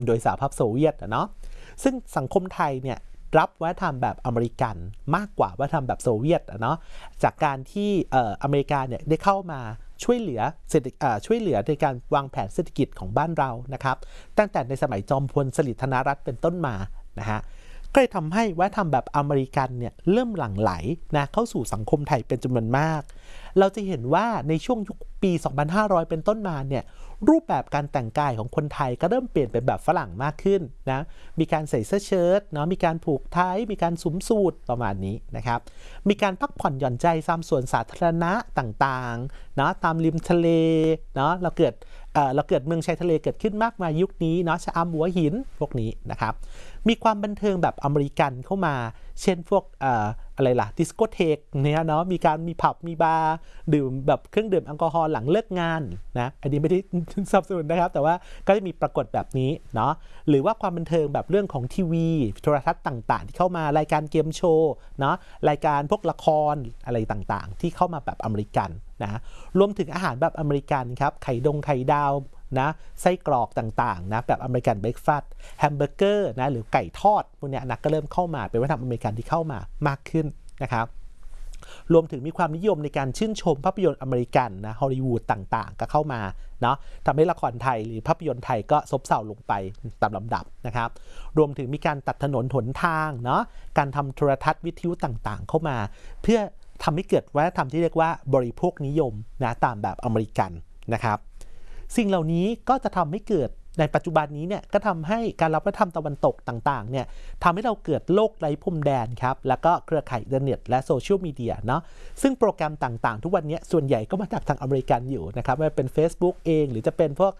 โดยสหภาพโซเวียตเนาะซึ่งสังคมไทยเนี่ยรับวัฒนธรรมแบบอเมริกันมากกว่าวัฒนธรรมแบบโซเวียตเนาะจากการที่อเมริกาเนี่ยได้เข้ามาช่วยเหลือในการวางแผนเศรษฐกิจของบ้านเรานะครับตั้งแต่ในสมัยจอมพลสฤษดิ์ธนรัตน์เป็นต้นมานะฮะก็เลยทำให้วัฒนธรรมแบบอเมริกันเนี่ยเริ่มหลั่งไหลนะเข้าสู่สังคมไทยเป็นจำนวนมากเราจะเห็นว่าในช่วงยุคปี 2500 เป็นต้นมาเนี่ยรูปแบบการแต่งกายของคนไทยก็เริ่มเปลี่ยนเป็นแบบฝรั่งมากขึ้นนะมีการใส่เสื้อเชิ้ตเนาะมีการผูกไทมีการสวมสูทประมาณนี้นะครับมีการพักผ่อนหย่อนใจตามสวนสาธารณะต่างๆเนาะตามริมทะเลเนาะเราเกิดเมืองชายทะเลเกิดขึ้นมากมายยุคนี้เนาะชะอำหัวหินพวกนี้นะครับมีความบันเทิงแบบอเมริกันเข้ามาเช่นพวกอะไรล่ะดิสโกเทกเนี่ยเนาะมีผับมีบาร์ดื่มแบบเครื่องดื่มแอลกอฮอล์หลังเลิกงานนะอันนี้ไม่ได้สนับสนุนนะครับแต่ว่าก็จะมีปรากฏแบบนี้เนาะหรือว่าความบันเทิงแบบเรื่องของทีวีโทรทัศน์ต่างๆที่เข้ามารายการเกมโชว์เนาะรายการพวกละครอะไรต่างๆที่เข้ามาแบบอเมริกันนะรวมถึงอาหารแบบอเมริกันครับไข่ดาวนะไส้กรอกต่างๆนะแบบอเมริกันเบรคฟาสต์แฮมเบอร์เกอร์นะหรือไก่ทอดพวกนี้นะก็เริ่มเข้ามาเป็นวัฒนธรรมอเมริกันที่เข้ามามากขึ้นนะครับรวมถึงมีความนิยมในการชื่นชมภาพยนตร์อเมริกันนะฮอลลีวูดต่างๆก็เข้ามาเนาะทำให้ละครไทยหรือภาพยนตร์ไทยก็ซบเซาลงไปตามลำดับนะครับรวมถึงมีการตัดถนนหนทางเนาะการทำโทรทัศน์วิทยุต่างๆเข้ามาเพื่อทำให้เกิดวัฒนธรรมที่เรียกว่าบริโภคนิยมนะตามแบบอเมริกันนะครับสิ่งเหล่านี้ก็จะทำให้เกิดในปัจจุบันนี้เนี่ยก็ทำให้การรับวัฒนธรรมตะวันตกต่างๆเนี่ยทำให้เราเกิดโลกไร้พรมแดนครับแล้วก็เครือข่ายอินเทอร์เน็ตและโซเชียลมีเดียเนาะซึ่งโปรแกรมต่างๆทุกวันนี้ส่วนใหญ่ก็มาจากทางอเมริกันอยู่นะครับไม่ว่าเป็น Facebook เองหรือจะเป็นพวก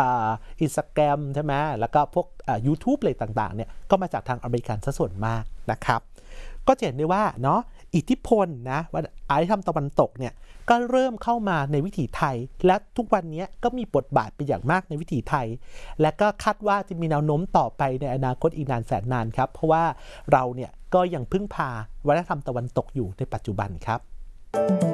Instagram ใช่ไหมแล้วก็พวกYouTube อะไรต่างๆเนี่ยก็มาจากทางอเมริกันซะส่วนมากนะครับก็จะเห็นได้ว่าเนาะอิทธิพลนะว่าอารยธรรมตะวันตกเนี่ยก็เริ่มเข้ามาในวิถีไทยและทุกวันนี้ก็มีบทบาทเป็นอย่างมากในวิถีไทยและก็คาดว่าจะมีแนวโน้มต่อไปในอนาคตอีกนานแสนนานครับเพราะว่าเราเนี่ยก็ยังพึ่งพาวัฒนธรรมตะวันตกอยู่ในปัจจุบันครับ